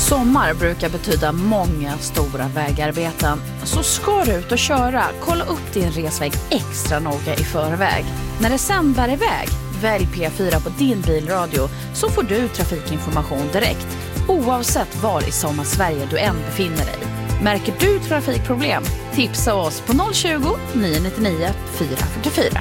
Sommar brukar betyda många stora vägarbeten. Så ska du ut och köra, kolla upp din resväg extra noga i förväg. När det sen bär iväg, välj P4 på din bilradio så får du trafikinformation direkt. Oavsett var i Sommarsverige du än befinner dig. Märker du trafikproblem? Tipsa oss på 020-999 444.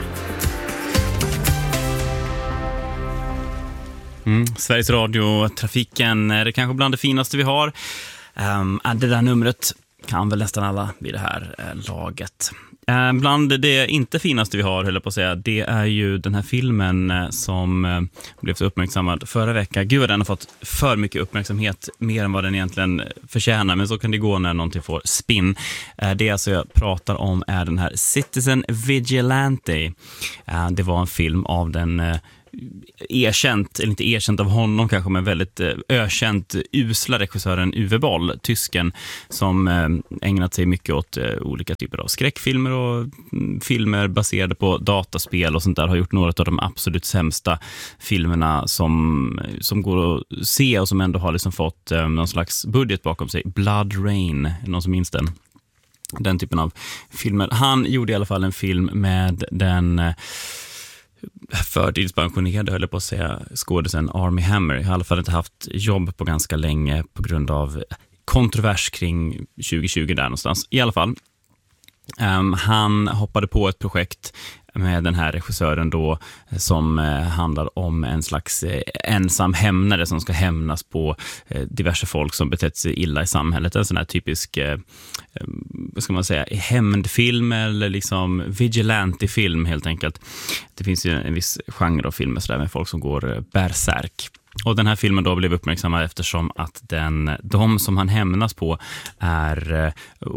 Sveriges Radio, trafiken är det kanske bland det finaste vi har. Det där numret kan väl nästan alla vid det här laget. Bland det inte finaste vi har, höll jag på att säga, det är ju den här filmen som blev så uppmärksammad förra veckan. Gud, den har fått för mycket uppmärksamhet, mer än vad den egentligen förtjänar, men så kan det gå när någonting får spin. Det alltså jag pratar om är den här Citizen Vigilante. Det var en film av den erkänt, eller inte erkänt av honom kanske, men väldigt ökänt usla regissören Uwe Boll, tysken, som ägnat sig mycket åt olika typer av skräckfilmer och filmer baserade på dataspel och sånt där. Har gjort några av de absolut sämsta filmerna som går att se och som ändå har liksom fått någon slags budget bakom sig. Blood Rain, någon som minns den typen av filmer. Han gjorde i alla fall en film med den förtidspensionerade, höll jag på att säga, skådisen Armie Hammer. Jag har i alla fall inte haft jobb på ganska länge på grund av kontrovers kring 2020 där någonstans. I alla fall, han hoppade på ett projekt med den här regissören då som handlar om en slags ensam hämnare som ska hämnas på diverse folk som betett sig illa i samhället. En sån här typisk, vad ska man säga, hämndfilm eller liksom vigilante-film helt enkelt. Det finns ju en viss genre av filmer sådär med folk som går bärsärk. Och den här filmen då blev uppmärksammad eftersom att de som han hämnas på är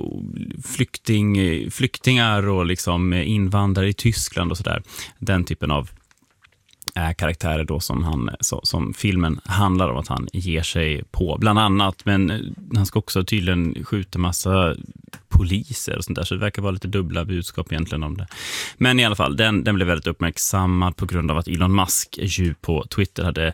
flyktingar och liksom invandrare i Tyskland och sådär. Den typen av karaktärer då som filmen handlar om att han ger sig på bland annat, men han ska också tydligen skjuta massa poliser och sånt där, så det verkar vara lite dubbla budskap egentligen om det. Men i alla fall, den blev väldigt uppmärksammad på grund av att Elon Musk ju på Twitter hade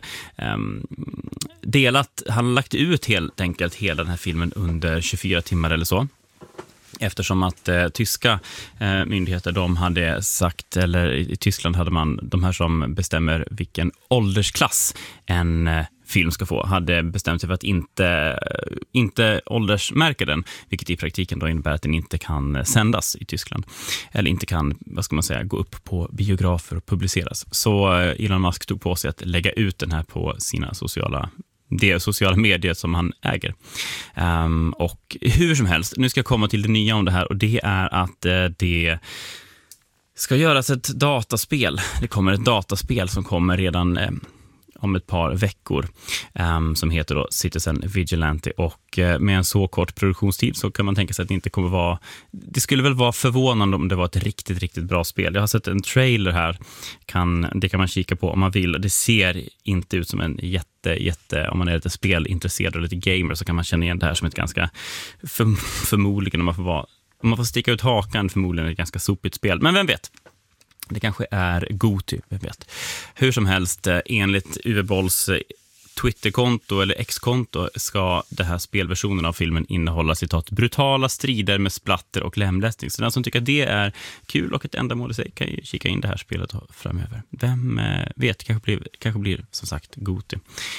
han lagt ut helt enkelt hela den här filmen under 24 timmar eller så. Eftersom att tyska myndigheter, de hade sagt, eller i Tyskland hade man, de här som bestämmer vilken åldersklass en film ska få, hade bestämt sig för att inte åldersmärka den, vilket i praktiken då innebär att den inte kan sändas i Tyskland. Eller inte kan, vad ska man säga, gå upp på biografer och publiceras. Så Elon Musk tog på sig att lägga ut den här på sina sociala medier som han äger. Och hur som helst, nu ska jag komma till det nya om det här, och det är att det ska göras ett dataspel. Det kommer ett dataspel som kommer redan om ett par veckor som heter då Citizen Vigilante, och med en så kort produktionstid så kan man tänka sig att det inte kommer vara, det skulle väl vara förvånande om det var ett riktigt, riktigt bra spel. Jag har sett en trailer här, det kan man kika på om man vill. Det ser inte ut som en jätte, om man är lite spelintresserad och lite gamer så kan man känna igen det här som ett ganska förmodligen, om man får sticka ut hakan, förmodligen ett ganska sopigt spel, men vem vet? Det kanske är Goti, jag vet. Hur som helst, enligt Uwe Bolls Twitterkonto eller X-konto ska det här spelversionen av filmen innehålla citat brutala strider med splatter och lemlästning. Så den som tycker att det är kul och ett ändamål i sig kan ju kika in det här spelet framöver. Vem vet, kanske blir som sagt Goti.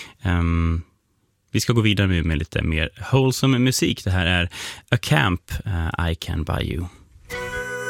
Vi ska gå vidare med lite mer wholesome musik. Det här är A Camp, I Can Buy You.